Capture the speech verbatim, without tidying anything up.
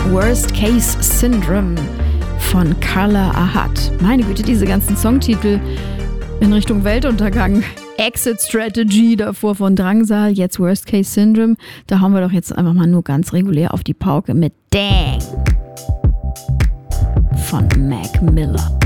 Worst Case Syndrome von Carla Ahad. Meine Güte, diese ganzen Songtitel in Richtung Weltuntergang. Exit Strategy davor von Drangsal, jetzt Worst Case Syndrome. Da hauen wir doch jetzt einfach mal nur ganz regulär auf die Pauke mit Dang von Mac Miller.